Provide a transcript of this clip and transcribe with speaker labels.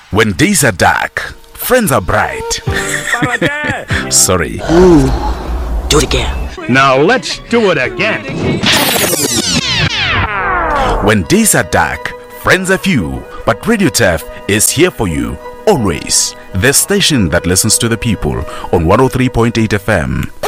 Speaker 1: When days are dark, friends are bright. Sorry.
Speaker 2: Do it again.
Speaker 3: Now let's do it again.
Speaker 1: When days are dark, friends are few, but Radio Turf is here for you, always. The station that listens to the people on 103.8 FM.